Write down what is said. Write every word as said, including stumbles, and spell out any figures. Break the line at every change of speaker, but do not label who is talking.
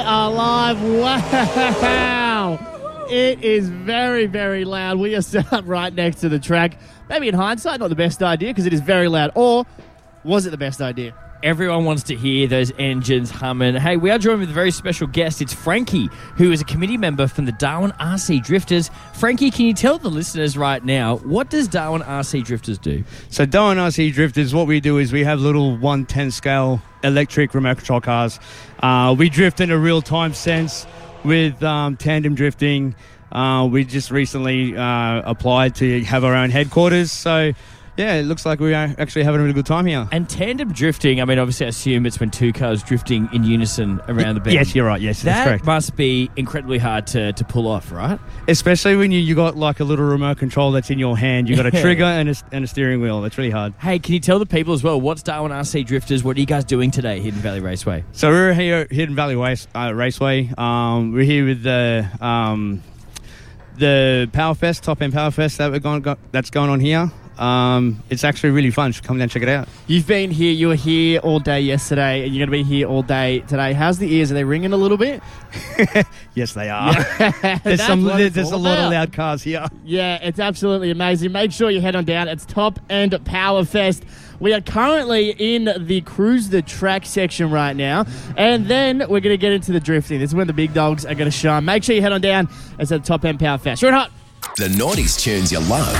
Alive. Wow. It is very, very loud. We are set up right next to the track. Maybe in hindsight, not the best idea because it is very loud. Or was it the best idea?
Everyone wants to hear those engines humming. Hey, we are joined with a very special guest. It's Frankie, who is a committee member from the Darwin R C Drifters. Frankie, can you tell the listeners right now, what does Darwin R C Drifters do?
So Darwin R C Drifters, what we do is we have little one ten scale electric remote control cars. Uh, we drift in a real-time sense with um, tandem drifting. Uh, we just recently uh, applied to have our own headquarters. So yeah, it looks like we are actually having a really good time here.
And tandem drifting, I mean, obviously I assume it's when two cars drifting in unison around the bend.
Yes, you're right. Yes,
that
that's correct.
Must be incredibly hard to, to pull off, right?
Especially when you, you got like a little remote control that's in your hand. You got a trigger and a, and a steering wheel. That's really hard.
Hey, can you tell the people as well, what's Darwin R C Drifters? What are you guys doing today, Hidden Valley Raceway?
So we're here at Hidden Valley Race, uh, Raceway. Um, we're here with the um, the Power Fest, Top End Power Fest that we're going, got, that's going on here. Um, it's actually really fun. Come down and check it out.
You've been here, you were here all day yesterday, and you're going to be here all day today. How's the ears? Are they ringing a little bit?
Yes, they are.
Yeah.
there's some, there's, there's a lot
about.
of loud cars here.
Yeah, it's absolutely amazing. Make sure you head on down. It's Top End Power Fest. We are currently in the Cruise the Track section right now, and then we're going to get into the drifting. This is when the big dogs are going to shine. Make sure you head on down. It's at Top End Power Fest. You're hot.
The nineties tunes you love.